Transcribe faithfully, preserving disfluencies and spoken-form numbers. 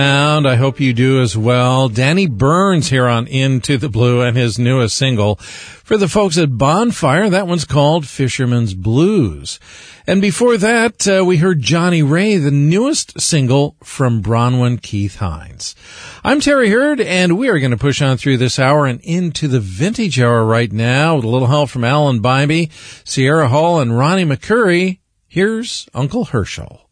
And I hope you do as well. Danny Burns here on Into the Blue and his newest single. For the folks at Bonfire, that one's called Fisherman's Blues. And before that, uh, we heard Johnny Ray, the newest single from Bronwyn Keith Hines. I'm Terry Hurd, and we are going to push on through this hour and into the vintage hour right now with a little help from Alan Bybee, Sierra Hall, and Ronnie McCurry. Here's Uncle Herschel.